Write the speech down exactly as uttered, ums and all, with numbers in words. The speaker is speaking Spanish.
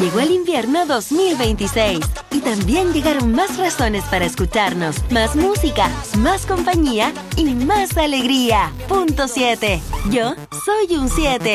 llegó el invierno dos mil veintiséis y también llegaron más razones para escucharnos, más música, más compañía y más alegría. Punto siete. Yo soy un siete.